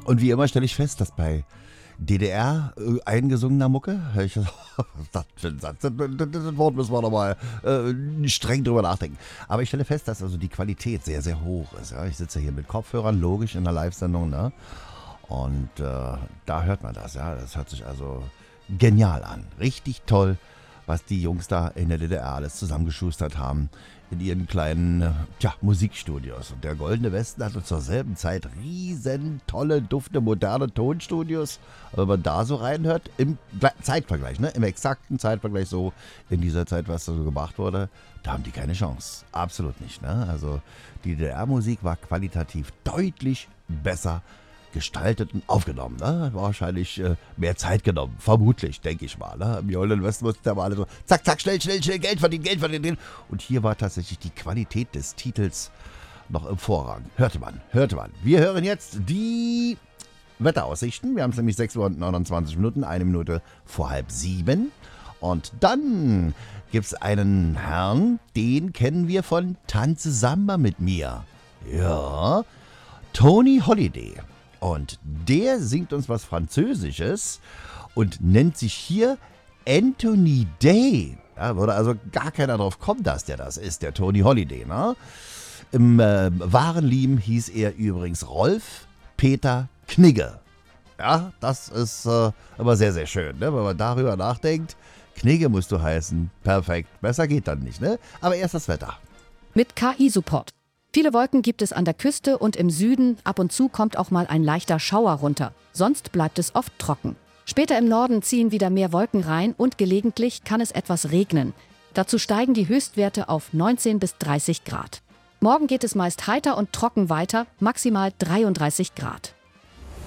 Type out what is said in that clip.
Und wie immer stelle ich fest, dass bei DDR eingesungener Mucke, das Wort müssen wir nochmal streng drüber nachdenken. Aber ich stelle fest, dass also die Qualität sehr, sehr hoch ist. Ja? Ich sitze hier mit Kopfhörern, logisch in der Live-Sendung, ne? Und da hört man das. Ja? Das hört sich also genial an. Richtig toll, was die Jungs da in der DDR alles zusammengeschustert haben in ihren kleinen Musikstudios. Und der Goldene Westen hatte zur selben Zeit riesen tolle, dufte, moderne Tonstudios. Aber wenn man da so reinhört, im Zeitvergleich, ne? Im exakten Zeitvergleich so in dieser Zeit, was so gemacht wurde, da haben die keine Chance. Absolut nicht. Ne? Also die DDR-Musik war qualitativ deutlich besser gestaltet und aufgenommen. Ne? Wahrscheinlich mehr Zeit genommen. Vermutlich, denke ich mal. Ne? Im Goldenen Westen mussten da mal alle so zack, zack, schnell, Geld verdienen. Und hier war tatsächlich die Qualität des Titels noch im Vorrang. Hörte man. Wir hören jetzt die Wetteraussichten. Wir haben es nämlich 6:29 Uhr, 1 Minute vor 6:30. Und dann gibt es einen Herrn, den kennen wir von Tanze Samba mit mir. Ja, Tony Holiday. Und der singt uns was Französisches und nennt sich hier Anthony Day. Ja, würde also gar keiner drauf kommen, dass der das ist, der Tony Holiday. Ne? Im wahren Leben hieß er übrigens Rolf Peter Knigge. Ja, das ist aber sehr, sehr schön, ne? Wenn man darüber nachdenkt. Knigge musst du heißen. Perfekt. Besser geht dann nicht, ne? Aber erst das Wetter. Mit KI-Support. Viele Wolken gibt es an der Küste und im Süden. Ab und zu kommt auch mal ein leichter Schauer runter. Sonst bleibt es oft trocken. Später im Norden ziehen wieder mehr Wolken rein und gelegentlich kann es etwas regnen. Dazu steigen die Höchstwerte auf 19 bis 30 Grad. Morgen geht es meist heiter und trocken weiter, maximal 33 Grad.